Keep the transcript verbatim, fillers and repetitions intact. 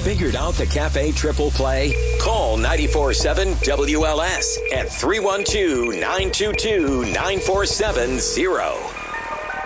Figured out the Cafe Triple Play? Call nine four seven W L S at three one two, nine two two, nine four seven zero.